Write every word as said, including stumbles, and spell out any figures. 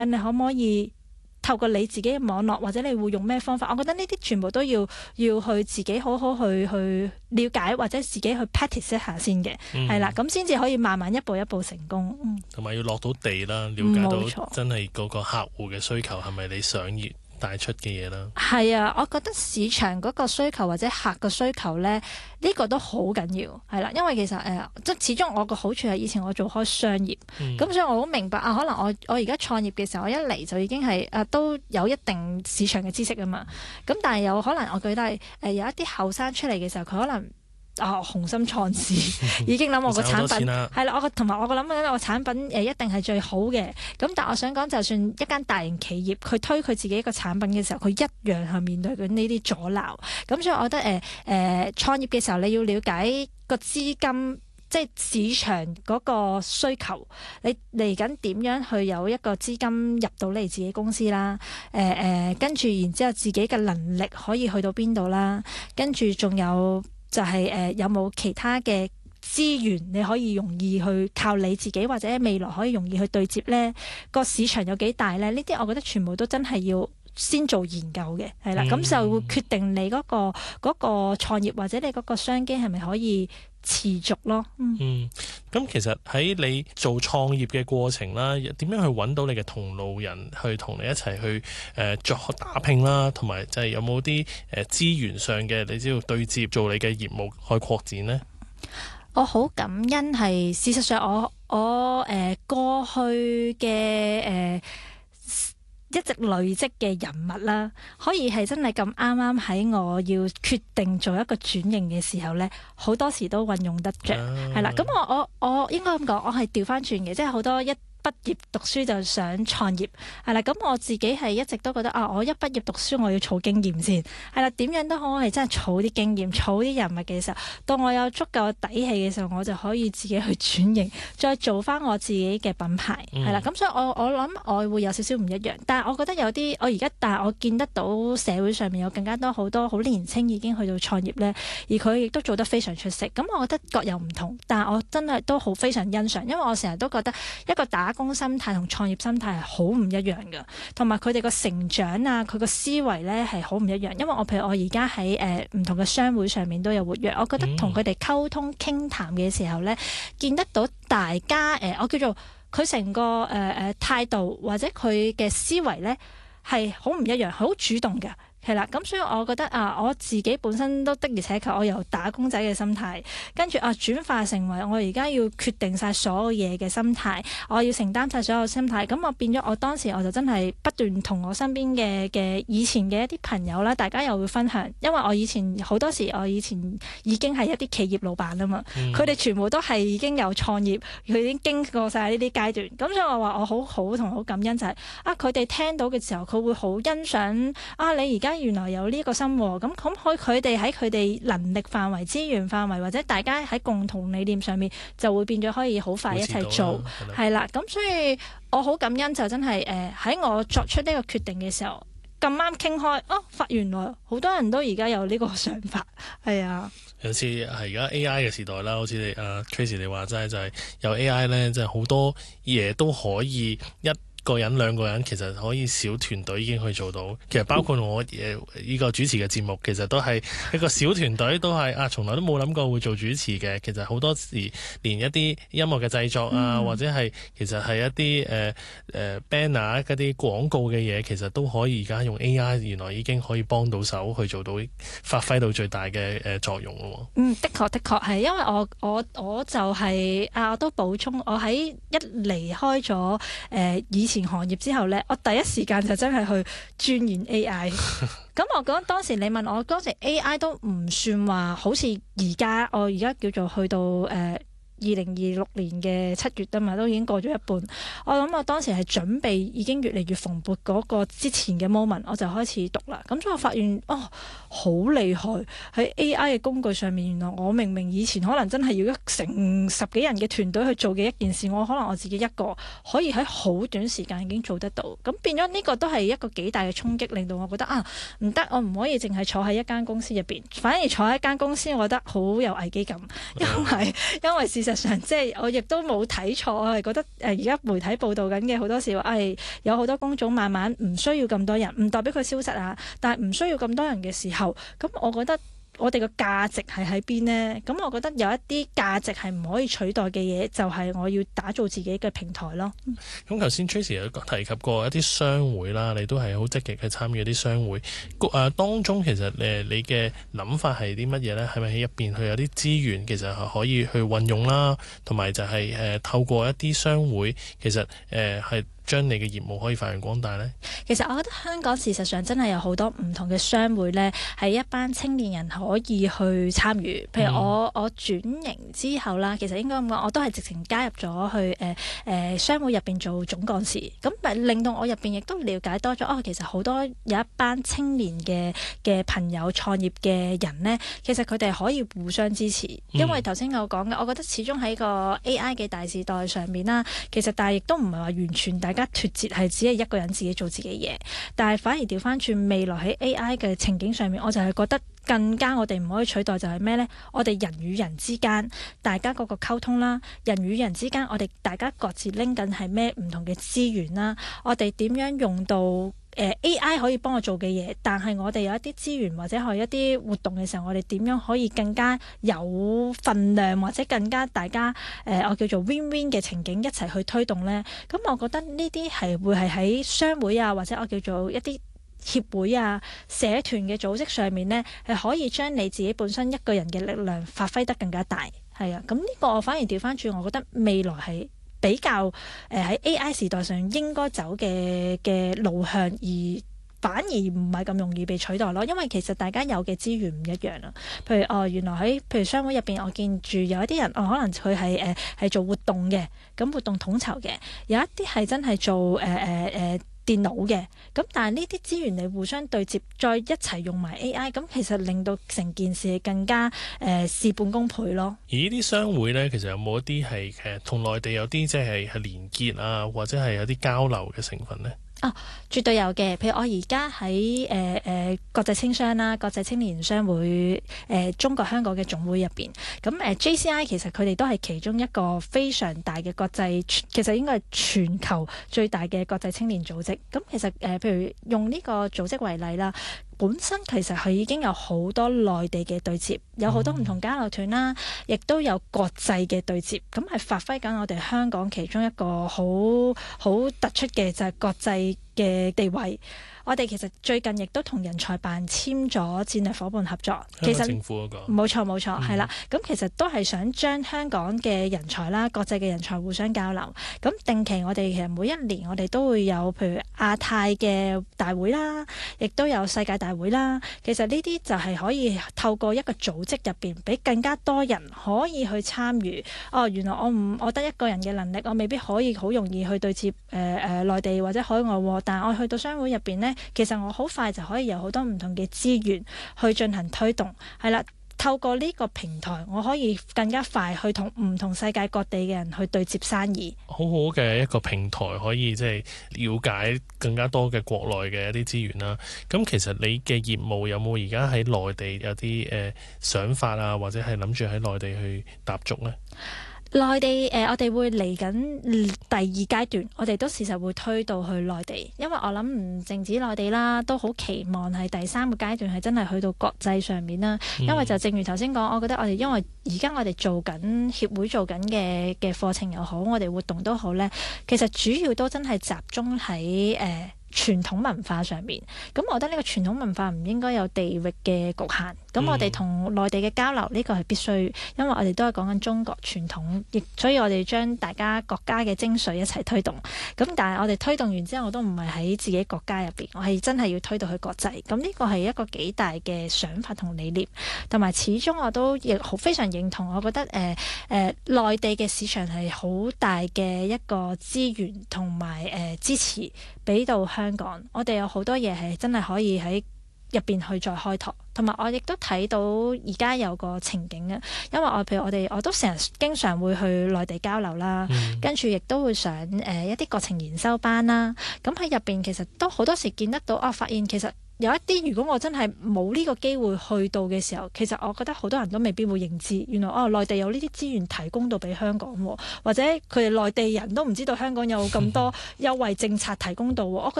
你可唔可以透過你自己嘅網絡，或者你會用咩方法？我覺得呢啲全部都要要去自己好好去去了解，或者自己去 practice 一下先嘅，係啦、嗯，咁先至可以慢慢一步一步成功。 同、嗯、埋要落到地啦，了解到真係嗰個客戶嘅需求係咪你想要帶出嘅嘢啦。係啊，我覺得市場嗰個需求或者客嘅需求咧，呢、呢個都好緊要，係啦，因為其實誒，即、呃、始終我個好處係以前我做開商業，咁、嗯、所以我好明白啊。可能我我而家創業嘅時候，我一嚟就已經係啊都有一定市場嘅知識啊嘛。咁但係有可能我覺得係誒有一啲後生出嚟嘅時候，佢可能。啊！雄心壯志，已經諗我個產品係啦，我個同埋我個諗緊我個產品誒一定係最好嘅。咁但係我想講，就算一間大型企業，佢推佢自己一個產品嘅時候，佢一樣係面對緊呢啲阻撓。咁所以我覺得誒誒、呃、創業嘅時候，你要了解個資金，即係市場嗰個需求。你嚟緊點樣去有一個資金入到你自己公司啦？誒、呃、誒，跟住然之後自己嘅能力可以去到邊度啦？跟住仲有。就係、是、誒、呃、有冇其他嘅資源你可以容易去靠你自己，或者未來可以容易去對接呢？個市場有幾大呢？呢啲我覺得全部都真係要先做研究嘅，係啦，咁、嗯、就會決定你嗰、那個嗰、那個創業或者你嗰個商機係咪可以持續咯。嗯， 咁、嗯、其實喺你做創業嘅過程啦，點樣去揾到你嘅同路人去同你一齊去誒作、呃、打拼啦，同埋就係有冇啲誒資源上嘅，你只要對接做你嘅業務去擴展呢？ 我好感恩係事實上我我誒、呃、過去嘅誒。呃一直累積嘅人物啦，可以係真係咁啱啱喺我要決定做一個轉型嘅時候呢，好多時都運用得着，係啦、啊。咁我我我應該咁講，我係調翻轉嘅，即係好多一畢業讀書就想創業，係啦。咁我自己係一直都覺得啊，我一畢業讀書我要儲經驗先，係啦。點樣都好，我係真係儲啲經驗、儲啲人物嘅時候，到我有足夠底氣嘅時候，我就可以自己去轉型，再做翻我自己嘅品牌，係啦。咁、嗯、所以我我諗我會有少少唔一樣，但係我覺得有啲我而家，但係我見得到社會上面有更加多好多好年輕已經去到創業呢，而佢亦都做得非常出色。咁我覺得各有唔同，但係我真係都好非常欣賞，因為我成日都覺得一個打工心態同創業心態係好唔一樣嘅，同埋佢哋個成長啊，佢個思維咧係好唔一樣。因為我譬如我而家喺誒唔同嘅商會上面都有活躍，我覺得同佢哋溝通傾談嘅時候咧，見得到大家誒、呃，我叫做佢成個誒誒、呃、態度或者佢嘅思維咧係好唔一樣，好主動嘅。係啦，咁所以我覺得啊，我自己本身都的而且確，我由打工仔嘅心態，跟住啊轉化成為我而家要決定晒所有嘢嘅心態，我要承擔晒所有心態。咁我變咗，我當時我就真係不斷同我身邊嘅嘅以前嘅一啲朋友啦，大家又會分享，因為我以前好多時，我以前已經係一啲企業老闆啊嘛，佢哋、嗯、全部都係已經有創業，佢已經經過晒呢啲階段。咁所以我話我好好同好感恩就係、是、啊，佢哋聽到嘅時候，佢會好欣賞啊，你而家。原來有呢個心喎，咁咁可佢哋喺佢哋能力範圍、資源範圍，或者大家喺共同理念上面，就會變咗可以好快一齊做，係啦。咁所以我好感恩就真係誒喺我作出呢個決定嘅時候，咁啱傾開，哦，發原來好多人都而家有呢個想法，係啊。 有似係而家 A I 嘅時代啦，好似你啊 Tracy 你話齋就係、是、有 A I 咧，即係好多嘢都可以一個人兩個人其實可以小團隊已經可以做到，其實包括我誒呢個主持嘅節目，其實都係一個小團隊，都係啊，從來都冇諗過會做主持嘅。其實好多時連一啲音樂嘅製作啊，嗯、或者係其實係一啲誒誒 banner 嗰啲廣告嘅嘢，其實都可以而家用 A I， 原來已經可以幫到手去做到發揮到最大嘅誒作用咯。 嗯，的確的確係，因為我我我就係、是、啊，我都補充，我喺一離開咗誒、呃、以前行業之後呢，我第一時間就真係去鑽研 A I。咁我覺得當時你問我，當時 A I 都唔算話好似而家，我而家叫做去到誒。呃二零二六年嘅七月啊嘛，都已經過咗一半。我諗我當時係準備已經越嚟越蓬勃嗰個之前嘅 moment，我就開始讀啦。咁所以我發現哦，好厲害喺 A I 嘅工具上面。原來我明明以前可能真係要一成十幾人嘅團隊去做嘅一件事，我可能我自己一個可以喺好短時間已經做得到。咁變咗呢個都係一個幾大嘅衝擊，令到我覺得啊，唔得，我唔可以淨係坐喺一間公司入邊，反而坐喺一間公司，我覺得好有危機感，因為因為事實實上即係我亦都冇睇錯，我係覺得誒而家媒體報導緊嘅好多時話，誒、哎、有好多工種慢慢唔需要咁多人，唔代表佢消失啊，但係唔需要咁多人嘅時候，咁我覺得我哋個價值係喺邊呢？咁我覺得有一啲價值係唔可以取代嘅嘢，就係、是、我要打造自己嘅平台咯。 咁頭先 Tracy 有提及過一啲商會啦，你都係好積極去參與一啲商會。誒、呃、當中其實誒你嘅諗法係啲乜嘢呢？係咪喺入邊佢有啲資源其實係可以去運用啦？同埋就係、是、誒、呃、透過一啲商會，其實誒係。呃將你嘅業務可以發揚光大呢？ 其實我覺得香港事實上真係有好多唔同嘅商會呢，係一班青年人可以去參與。譬如我、嗯、我轉型之後啦，其實應該咁講，我都係直情加入咗去誒誒、呃呃、商會入邊做總幹事，咁咪令到我入邊亦都了解多咗。哦，其實好多有一班青年嘅嘅朋友創業嘅人呢，其實佢哋可以互相支持。因為頭先我講嘅，我覺得始終喺個 A I 嘅大時代上面啦，其實但係亦都唔係話完全大家脫節係只係一個人自己做自己嘢，但係反而調翻轉未來喺 A I 嘅情景上面，我就係覺得更加我哋唔可以取代就係咩呢？我哋人與人之間大家嗰個溝通啦，人與人之間我哋大家各自拎緊係咩唔同嘅資源啦，我哋點樣用到？誒、呃、A I 可以幫我做嘅嘢，但係我哋有一啲資源或者係一啲活動嘅時候，我哋點樣可以更加有份量，或者更加大家誒、呃、我叫做 win-win 嘅情景一齊去推動呢？咁我覺得呢啲係會係喺商會啊，或者我叫做一啲協會啊、社團嘅組織上面呢，係可以將你自己本身一個人嘅力量發揮得更加大。係啊，咁呢個我反而調翻轉，我覺得未來係比較誒喺、呃、A I 時代上應該走嘅嘅路向，而反而唔係咁容易被取代咯。因為其實大家有嘅資源唔一樣啦。譬如哦，原來喺譬如商會入邊，我見住有一啲人哦，可能佢係誒係做活動嘅，咁活動統籌嘅，有一啲係真係做誒誒誒。呃呃電腦嘅，咁但係呢啲資源你互相對接，再一齊用埋 A I， 咁其實令到成件事更加誒、呃、事半功倍咯。 而呢啲商會呢，其實有冇一啲係誒同內地有啲即係係連結啊，或者係有啲交流嘅成分呢？ 哦，絕對有嘅。譬如我而家喺誒誒國際青商啦、國際青年商會誒、呃、中國香港嘅總會入邊，咁誒 J C I 其實佢哋都係其中一個非常大嘅國際，其實應該係全球最大嘅國際青年組織。咁其實誒、呃，譬如用呢個組織為例啦。本身其實佢已經有好多內地嘅對接，有好多唔同交流團啦，亦都有國際嘅對接，咁係發揮緊我哋香港其中一個好好突出嘅就係國際嘅地位。我哋其實最近亦都同人才辦簽咗戰略夥伴合作，其實政府嗰個冇錯冇錯，係啦。咁其實都係想將香港嘅人才啦、國際嘅人才互相交流。咁定期我哋其實每一年我哋都會有譬如亞太嘅大會啦，亦都有世界大會啦。其實呢啲就係可以透過一個組織入邊，俾更加多人可以去參與。哦，原來我唔我得一個人嘅能力，我未必可以好容易去對接誒誒、呃、內地或者海外，但係我去到商會入邊呢。其實我好快就可以有好多唔同嘅資源去進行推動，係啦。透過呢個平台，我可以更加快去同唔同世界各地嘅人去對接生意。 好好嘅一個平台，可以即係了解更加多嘅國內嘅一啲資源啦。咁其實你嘅業務有冇而家喺內地有啲誒、呃、想法啊，或者係諗住喺內地去踏足呢？ 內地誒、呃，我哋會嚟緊第二階段，我哋都事實會推到去內地，因為我諗唔淨止內地啦，都好期望係第三個階段係真係去到國際上面啦。因為就正如頭先講，我覺得我哋因為而家我哋做緊協會做緊嘅嘅課程又好，我哋活動都好咧，其實主要都真係集中喺誒、呃傳統文化上面，咁我覺得呢個傳統文化唔應該有地域嘅局限。咁我哋同內地嘅交流呢個係必須，因為我哋都係講緊中國傳統，亦所以我哋將大家國家嘅精髓一齊推動。咁但係我哋推動完之後，我都唔係喺自己國家入邊，我係真係要推到去國際。咁呢個係一個幾大嘅想法同理念，同埋始終我都亦好非常認同。我覺得誒誒、呃呃、內地嘅市場係好大嘅一個資源同埋誒支持俾到香港，我哋有好多嘢係真係可以喺入邊去再開拓，同埋我亦都睇到而家有個情景啊，因為我譬如我哋我都成日經常會去內地交流啦，嗯、跟住亦都會上誒、呃、一啲國情研修班啦，咁喺入邊其實都好多時見得到啊，發現其實有一啲，如果我真係冇呢個機會去到嘅時候，其實我覺得好多人都未必會認知，原來哦內地有呢啲資源提供到俾香港，或者佢哋內地人都唔知道香港有咁多優惠政策提供到。我覺